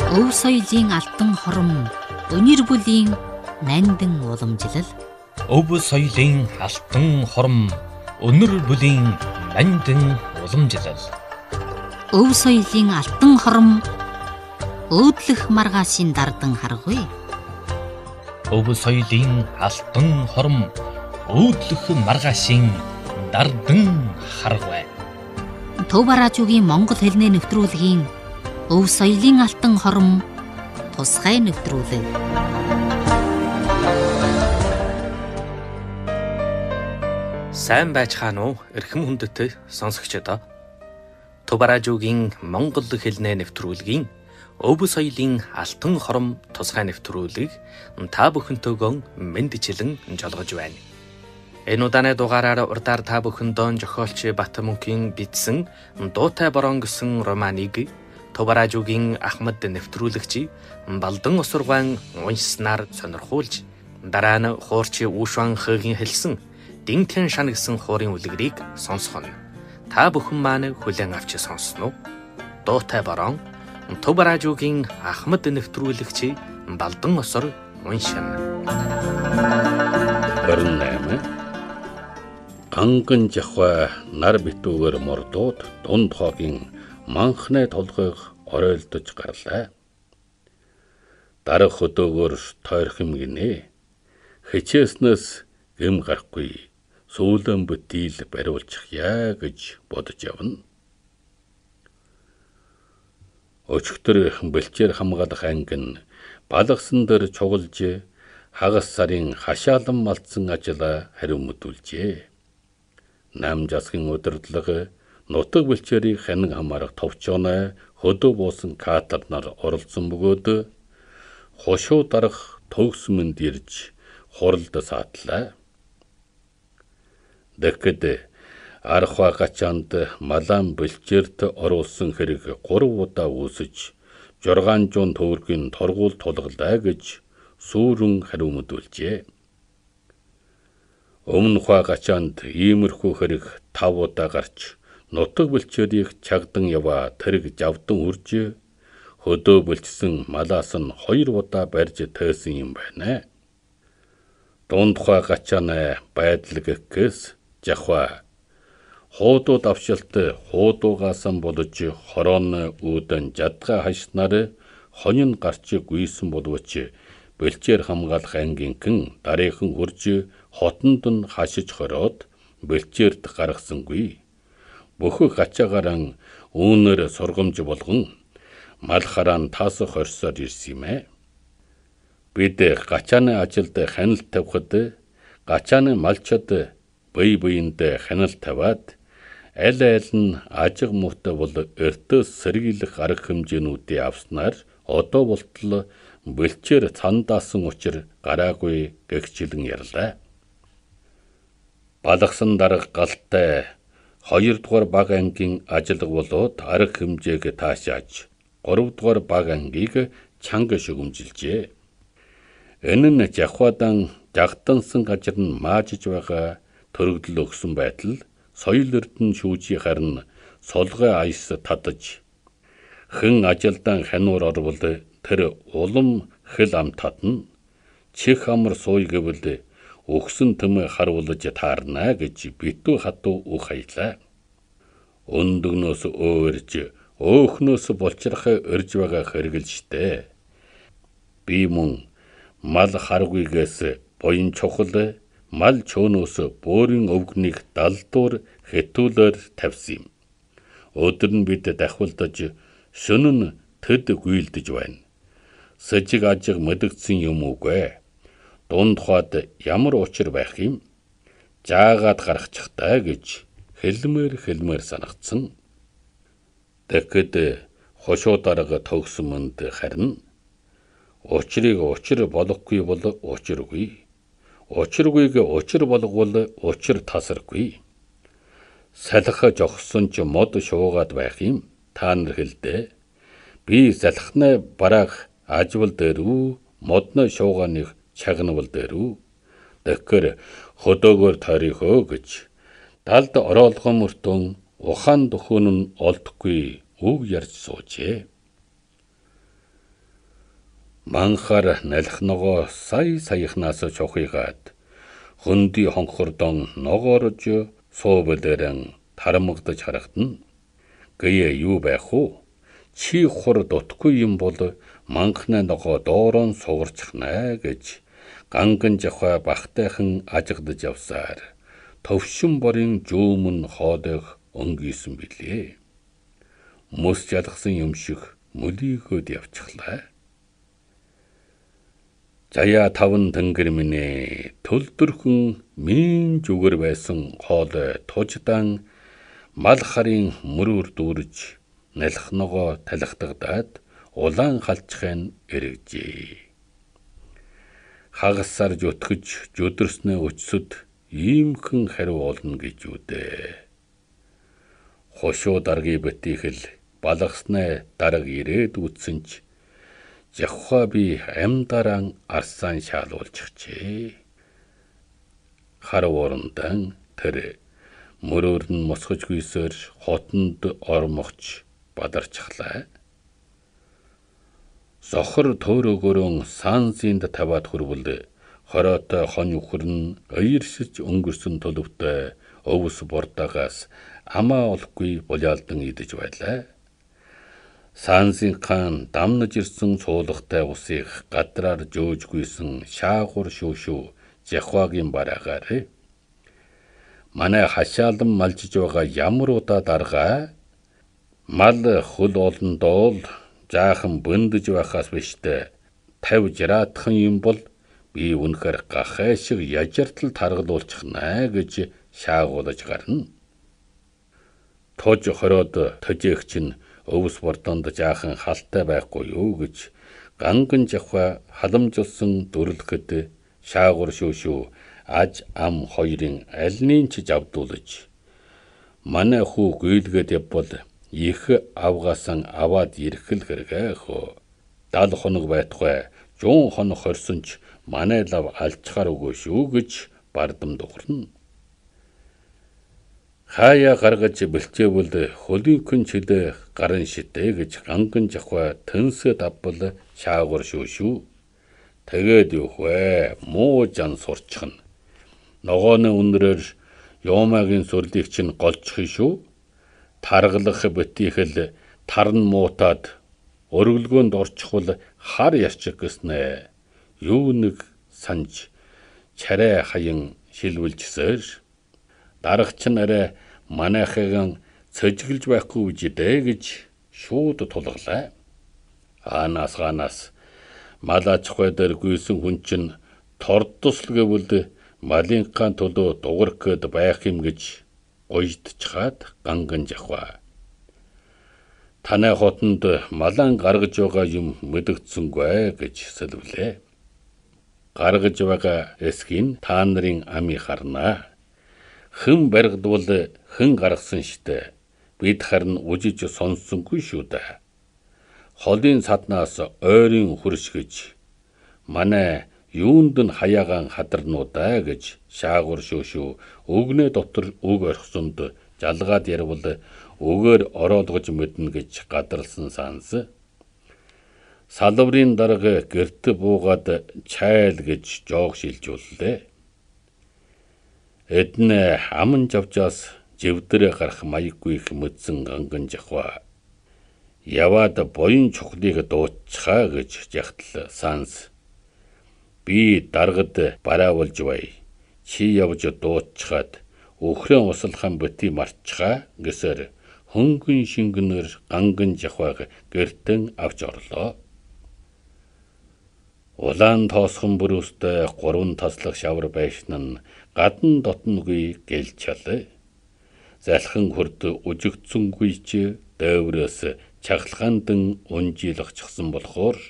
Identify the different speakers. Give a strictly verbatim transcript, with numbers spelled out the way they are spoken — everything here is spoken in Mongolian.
Speaker 1: Өв соёлын алтан хором, өнөр бүлийн нандин уламжлал.
Speaker 2: Өв соёлын алтан хором, өнөр бүлийн нандин уламжлал.
Speaker 1: Өв соёлын алтан хором, өөдлөх маргаашийн дардан харгуй.
Speaker 2: Өв соёлын алтан хором, өөдлөх маргаашийн дардан харгуй.
Speaker 1: Төв бараажуугийн монгол хэлний нэвтрүүлгийн Өв соёлын алтан хором тусгай нэвтрүүлэг.
Speaker 2: Сайн байцгаана уу эрхэм хүндэт сонсогчдоо. Төв бараажуугийн монгол хэлний нэвтрүүлгийн Өв соёлын алтан хором тусгай нэвтрүүлгийг та бүхэнтэйгөө мэндчилэн жолгож байна. Энэ удааны дугаараар урдаар та бүхэндөө зохиолч Батмөнхийн бичсэн Дуутай борон гэсэн романыг Төв бараажуугийн Ахмад нэвтрүүлэгч Балдан Усургаан уншснаар сонирхуулж, дараа нь хуурч Ушван Хөгийн хэлсэн Динтэн шан гэсэн хуурын үлгэрийг сонсгоно. Та бүхэн маань хүлээн авч сонсноо. Дуутай борон Төв бараажуугийн Ахмад нэвтрүүлэгч Балдан Усур уншина.
Speaker 3: хорин найман Анган жахва нар битүүгээр мордууд дунд хоогийн манхны толгойг оройлдож гарлаа. Дарах өдөөгөр тойрох юм гинэ. Хичээснээс гэм гарахгүй сүүлэн бүтийл бариулчих яа гэж бодож явна. Өчигдөр бэлчээр хамгаалах ангин балгасан дээр чугалж хагас сарын хашаалан малтсан ажлаа хариу мэдүүлжээ. Нам засгийн удирдлага нутаг бэлчээрийг хянан хамаарах товчооноо хөдөө буусан катер нар оролцсон бөгөөд хошуу дарах төгсмөнд ирж хуралд саадлаа. Дэхэд архва гачаанд малан бэлчээрт оруулсан хэрэг гурав удаа үүсэж жургаан жуун төвөргийн торгуул тулгалаа гэж сүүрэн хариу мэдүүлжээ. Өмнөх гачаанд иймэрхүү хэрэг тав удаа гарч нутаг бэлчээрийг чагдан яваа тэрэг завдан үрж хөдөө бэлчсэн малаас нь хоёр удаа барьж тайсан юм байна. Дундхай гачааны байдал гэхээс жахва хуудууд авшилт хуудуугаасан болж хорооны үүдэн жадгай хашнаар хонин гарч гүйсэн боловч бэлчээр хамгаалах ангинхэн дарийнхан хурж хотонд нь хашиж хороод бэлчээрд гаргасангүй. Бүхэг гачаагаран үүнээр сургамж болгон мал хараан таасах хорсоор ирсэн юм ээ. Бид гачааны ажилд хяналт тавихад гачааны малчид бие биеинд хяналт тавиад аль аль нь ажиг муутай бол эртөөс сэргийлэх арга хэмжээнүүдийг авснаар одоо болтол бэлчээр цандаасан учир гараагүй гэгчлэн ярьлаа. Балгасан дарга галтай хоёрдугаар баг ангийн ажиллага болоод арга хэмжээг таашааж гуравдугаар баг ангийг чанга шүгэмжилжээ. Энэ нь жахвадан жагтансан газар нь маажиж байгаа төрөгдөл өгсөн байтал соёл эрдэнэ шүүжий харин солгой айс татаж хэн ажилдан хануур орвол тэр улам хэл ам татна, чих амар сууй гэвэл өгсөн төмө харуулж таарна гэж битүү хатуу үг хаялаа. Өндөгнөөс өөрж өөхнөөс болчрахаа өрж байгаа хэргэлжтэй. Би мөн мал харгүйгээс буян чухал мал чөөнөөс бөөрийн өвгнийг далдуур хэтүүлээр тавьсан юм. Өдөр нь бид дахиулдаж шөнө нь тэд гүйлдэж байна. Сэжиг ажиг мэдэгдсэн юм үгүй. Дунд хаад ямар учир байх юм? Жаагаад гаргачихтай гэж хэлмээр хэлмээр санагдсан. Тэгэхэд хошуу дарга төгсмөнд харин учрыг учир болохгүй бол учиргүй. Учиргүйг учир болгвол учир тасаргүй. Салхи жогсон ч мод шуугаад байх юм. Та нар хэлдэ. Би салхинаа бараах ажвал дээрүү модны шуугааныг чагнавал дээрүү. Тэгэхээр хөдөөгөр тойрихөө гэж далд ороолгон мөртөн ухаан дөхөн нь олдохгүй үг ярьж суужээ. Манхаар налих ногоо сая саяхнаас чухайгаад хөнди хонхордон ногоорж суубэлэрэн тарамгдаж харагдана. Гээ юу байх уу? Чи хур дутгүй юм бол манхны ногоо доорон сугарчихна гэж ганган жахаа багтайхан ажигдаж явсаар төвшин борын жөөмөн хоодох өнгийсэн билээ. Мөс жалгасан юм шиг мөлийгөөд явчихлаа. Заяа таван тэнгэр минь ээ, төлдөрхөн мин зүгэр байсан хоол туждан мал харын мөрөөр дүүрж налих ногоо талхтагдаад улаан халчхын эргэжээ. Хагасаар зүтгэж зүдэрснээ өчсөд иймхэн хариу олно гэж үдээ. Хошуу даргий бэтихэл балгаснаа дараг ирээд үтсэн ч жахва би амьдаран арсан шаалуулчихжээ. Хар уурандан тэр мөрөөр нь мосгож гүйсээр хотонд ормогч бадарчихлаа. Сохор төөрөөгөрөн сансинд таваад хөрвөл хороотой хон үхэр нь ыершиж өнгөрсөн төлөвтэй өвс бордагаас амаа олохгүй булаалдан идэж байлаа. Сансин хаан дамнаж ирсэн суулгатай усыг гадраар жөөжгүйсэн шаагур шүүшүү жахвагийн бараагаар манай хашаалан малжиж байгаа ямар удаа дарга мал хөл олондоо л жаахан бөндөж байхаас биштэй тавь жираадхан юм бол би үнэхээр гахай шиг яжартал таргалуулчихна гэж шаагуулж гарна. Тож хороод төжөөгч нь өвс бордонд жаахан халтай байхгүй юу гэж ганган жахва халамжилсан дүрлэхэд шаагур шүүшүү аж ам хоёрын альнийн ч завдуулж манай хүү гүйлгээд явбал их авгаасан аваад ирэхэл хэрэгээ хөө. Дал хоног байтугай жуун хоног хорсон ч манай лав алчхаар өгөө шүү гэж бардам дуурна. Хаяа гаргаж бэлчээвэл хөлийн күн чилээ гарын шидэ гэж ганган жахва тэнсэд авбал шаагур шүүшүү. Тэгээд юу вэ? Муу жан сурчихна. Ногооны үнрээр Ёомагийн сүрлийг чинь голчих шүү. Таргалах бэтихэл тарн муутаад өргөлгөөнд орчихвол хар ярчих гэснэ. Юу нэг санж чарай хаян шилвэлжсээр дарагч нь арай манайхагаан цэжгэлж байхгүй үжидэ гэж шууд тулглаа. Аанаас ганаас малаачхой дээр гүйсэн хүн чинь тордосл гэвэл малынхаа төлөө дугархэд байх юм гэж гойдчихад ганган жахва. Танай хотонд малан гаргаж байгаа юм мэдэгдсэнгүй гэж сэлвлээ. Гаргаж байгаа эсхийг та нарын ами харнаа. Хэн баригдвал хэн гаргасан штэ. Бид харин үжиж сонссонгүй шүү дээ. Холын саднаас ойрын хөрш гэж манай юунд нь хаягаан хадарнуудаа гэж шаагур шүүшүү өгнө дотор үг орхисонд жалгаад ярвал өгөөр ороолгож мэднэ гэж гадарлсан санс. Салврын дарга гэрт буугаад чайл гэж жоог шилжүүллээ. Эднэ аман жавжаас живдэрэ гарах маяггүй их мэдсэн ганган жахва. Яваад боён чухлыг дуучхаа гэж жахтал санс. Би даргад бараавалж бай. Чи явж дуучхаад өхрөн услахын бити марчхаа гэсээр хөнгөн шингэнэр ганган жахваг гэртэн авч орлоо. Улаан тоосхон бүрүүстэй гурван таслах шавар байшин нь гадна дотнгүй гэлчэлээ. Залхан хурд үжигдсэнгүй ч дээврээс чахалхандан унжилгчсан болохоор